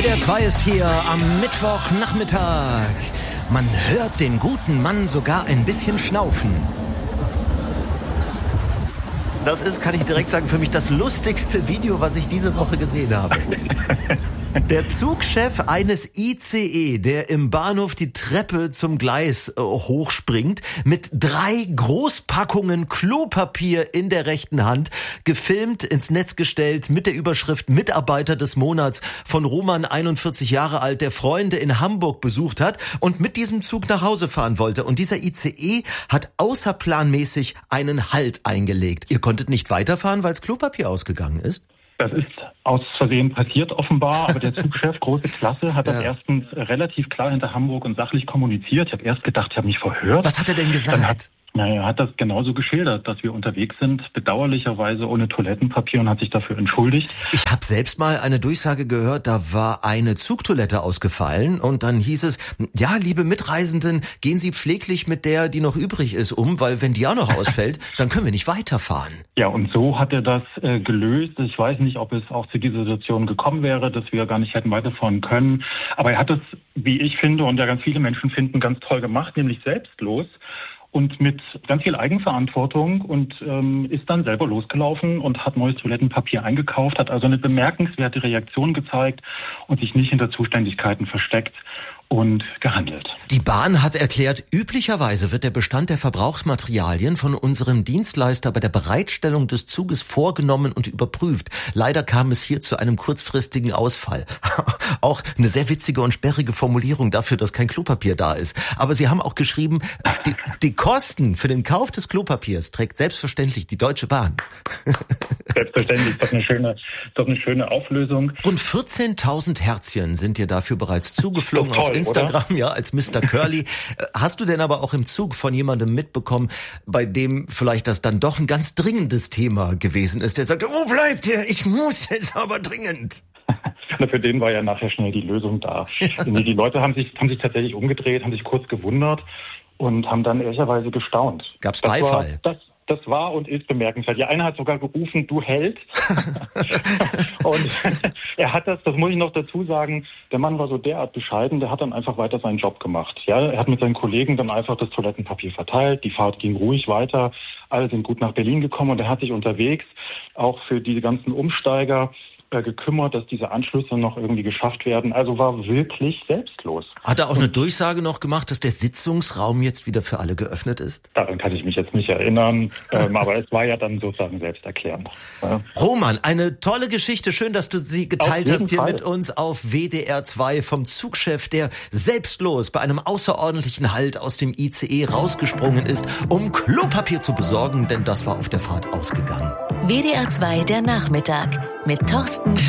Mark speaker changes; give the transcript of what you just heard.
Speaker 1: WDR 2 ist hier am Mittwochnachmittag. Man hört den guten Mann sogar ein bisschen schnaufen. Das ist, kann ich direkt sagen, für mich das lustigste Video, was ich diese Woche gesehen habe. Der Zugchef eines ICE, der im Bahnhof die Treppe zum Gleis hochspringt, mit 3 Großpackungen Klopapier in der rechten Hand, gefilmt, ins Netz gestellt, mit der Überschrift Mitarbeiter des Monats von Roman, 41 Jahre alt, der Freunde in Hamburg besucht hat und mit diesem Zug nach Hause fahren wollte. Und dieser ICE hat außerplanmäßig einen Halt eingelegt. Ihr konntet nicht weiterfahren, weil das Klopapier ausgegangen ist?
Speaker 2: Das ist aus Versehen passiert offenbar, aber der Zugchef, große Klasse, hat das erstens relativ klar hinter Hamburg und sachlich kommuniziert. Ich habe erst gedacht, ich habe mich verhört.
Speaker 1: Was hat er denn gesagt?
Speaker 2: Er hat das genauso geschildert, dass wir unterwegs sind, bedauerlicherweise ohne Toilettenpapier, und hat sich dafür entschuldigt.
Speaker 1: Ich habe selbst mal eine Durchsage gehört, da war eine Zugtoilette ausgefallen und dann hieß es, ja, liebe Mitreisenden, gehen Sie pfleglich mit der, die noch übrig ist, um, weil wenn die auch noch ausfällt, dann können wir nicht weiterfahren.
Speaker 2: Ja, und so hat er das gelöst. Ich weiß nicht, ob es auch zu dieser Situation gekommen wäre, dass wir gar nicht hätten weiterfahren können. Aber er hat es, wie ich finde und ja ganz viele Menschen finden, ganz toll gemacht, nämlich selbstlos. Und mit ganz viel Eigenverantwortung und ist dann selber losgelaufen und hat neues Toilettenpapier eingekauft, hat also eine bemerkenswerte Reaktion gezeigt und sich nicht hinter Zuständigkeiten versteckt und gehandelt.
Speaker 1: Die Bahn hat erklärt, üblicherweise wird der Bestand der Verbrauchsmaterialien von unserem Dienstleister bei der Bereitstellung des Zuges vorgenommen und überprüft. Leider kam es hier zu einem kurzfristigen Ausfall. Auch eine sehr witzige und sperrige Formulierung dafür, dass kein Klopapier da ist. Aber sie haben auch geschrieben, die Kosten für den Kauf des Klopapiers trägt selbstverständlich die Deutsche Bahn.
Speaker 2: Selbstverständlich, das ist doch eine schöne Auflösung.
Speaker 1: Rund 14.000 Herzchen sind dir dafür bereits zugeflogen auf Instagram, oder? Ja, als Mr. Curly. Hast du denn aber auch im Zug von jemandem mitbekommen, bei dem vielleicht das dann doch ein ganz dringendes Thema gewesen ist, der sagte, wo bleibt ihr? Ich muss jetzt aber dringend.
Speaker 2: Für den war ja nachher schnell die Lösung da. Die Leute haben sich tatsächlich umgedreht, haben sich kurz gewundert und haben dann ehrlicherweise gestaunt.
Speaker 1: Gab's Beifall?
Speaker 2: Das war und ist bemerkenswert. Ja, einer hat sogar gerufen, du Held. Und er hat das muss ich noch dazu sagen, der Mann war so derart bescheiden, der hat dann einfach weiter seinen Job gemacht. Ja, er hat mit seinen Kollegen dann einfach das Toilettenpapier verteilt, die Fahrt ging ruhig weiter, alle sind gut nach Berlin gekommen und er hat sich unterwegs auch für diese ganzen Umsteiger gekümmert, dass diese Anschlüsse noch irgendwie geschafft werden. Also war wirklich selbstlos.
Speaker 1: Hat er auch eine Durchsage noch gemacht, dass der Sitzungsraum jetzt wieder für alle geöffnet ist?
Speaker 2: Daran kann ich mich jetzt nicht erinnern, aber es war ja dann sozusagen selbsterklärend. Ja.
Speaker 1: Roman, eine tolle Geschichte. Schön, dass du sie geteilt hast hier mit uns auf WDR 2 vom Zugchef, der selbstlos bei einem außerordentlichen Halt aus dem ICE rausgesprungen ist, um Klopapier zu besorgen, denn das war auf der Fahrt ausgegangen.
Speaker 3: WDR 2 der Nachmittag mit Thorsten